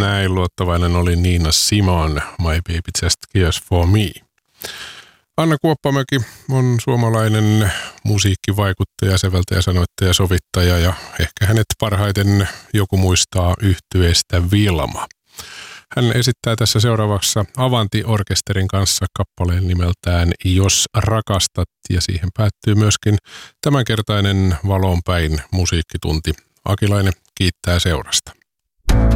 Näin luottavainen oli Nina Simone, My Baby Just Cares For Me. Anna Kuoppamäki on suomalainen musiikkivaikuttaja, säveltäjä, sanoittaja, sovittaja ja ehkä hänet parhaiten joku muistaa yhtyeestä Vilma. Hän esittää tässä seuraavassa Avanti-orkesterin kanssa kappaleen nimeltään Jos rakastat, ja siihen päättyy myöskin tämänkertainen Valonpäin musiikkitunti. Akilainen kiittää seurasta.